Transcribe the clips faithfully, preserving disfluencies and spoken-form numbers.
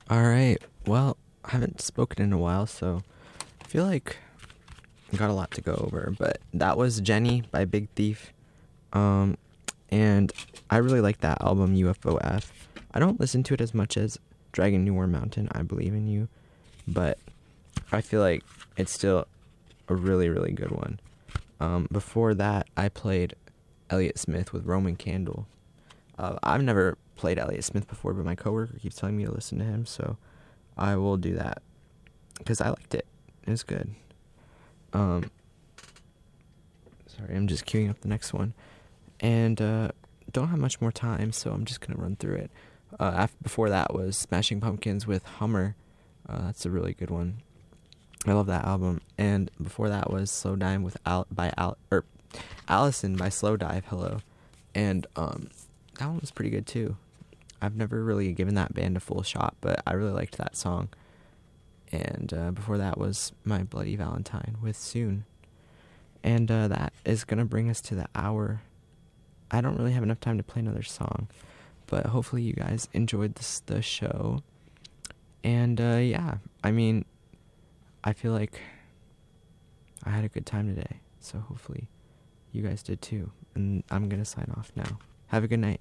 All right. Well, I haven't spoken in a while, so I feel like I got a lot to go over. But that was Jenny by Big Thief. Um, and I really like that album, U F O F. I don't listen to it as much as Dragon New War Mountain, I Believe in You. But I feel like it's still a really, really good one. Um, before that, I played Elliott Smith with Roman Candle. Uh, I've never played Elliott Smith before, but my coworker keeps telling me to listen to him, so I will do that because I liked it. It was good. Um, sorry, I'm just queuing up the next one, and uh, don't have much more time, so I'm just gonna run through it. Uh, after, before that was Smashing Pumpkins with Hummer. Uh, that's a really good one. I love that album. And before that was Slow Dive with Al- by Al- or Allison by Slow Dive. Hello, and um, that one was pretty good too. I've never really given that band a full shot, but I really liked that song. And uh, before that was My Bloody Valentine with Soon. And uh, that is going to bring us to the hour. I don't really have enough time to play another song, but hopefully you guys enjoyed this, the show. And uh, yeah, I mean, I feel like I had a good time today, so hopefully you guys did too. And I'm going to sign off now. Have a good night.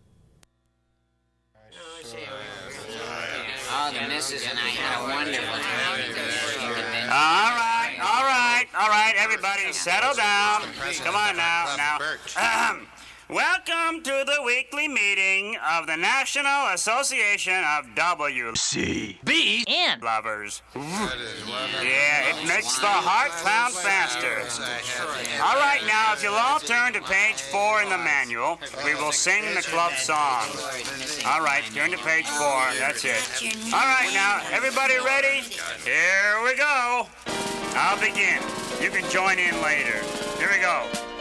Oh, the missus and I had a wonderful time. All right, all right, all right, everybody settle down. Come on now, now. Ahem. Welcome to the weekly meeting of the National Association of W C B And Lovers. Yeah, it makes the heart pound faster. All right, now, if you'll all turn to page four in the manual, we will sing the club song. All right, turn to page four. That's it. All right, now, everybody ready? Here we go. I'll begin. You can join in later. Here we go.